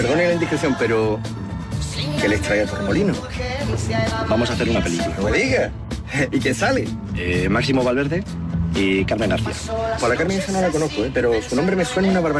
Perdone la indiscreción, pero... ¿qué les trae a Torremolino? Vamos a hacer una película. No me diga. ¿Y quién sale? Máximo Valverde y Carmen García. Por la Carmen esa no la conozco, pero su nombre me suena una barbaridad.